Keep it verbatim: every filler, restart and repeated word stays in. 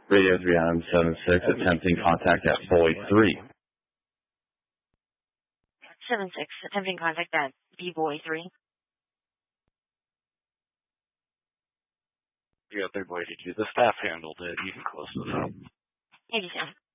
Radio three Adam seven six, attempting contact at Boy three. seven six, attempting contact at B-Boy three. Yeah, third boy, did you? The staff handled it. You can close this up. Thank you, sir.